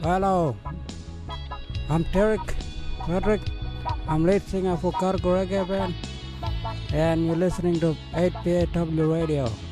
Hello, I'm Derek Roderick. I'm lead singer for Cargo Reggae Band, and you're listening to 8PAW Radio.